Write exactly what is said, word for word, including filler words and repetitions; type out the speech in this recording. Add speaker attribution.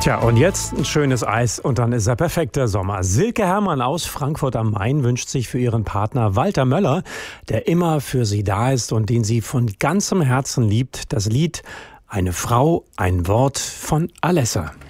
Speaker 1: Tja, und jetzt ein schönes Eis und dann ist er perfekt, der Sommer. Silke Herrmann aus Frankfurt am Main wünscht sich für ihren Partner Walter Möller, der immer für sie da ist und den sie von ganzem Herzen liebt, das Lied »Eine Frau, ein Wort« von Alessa.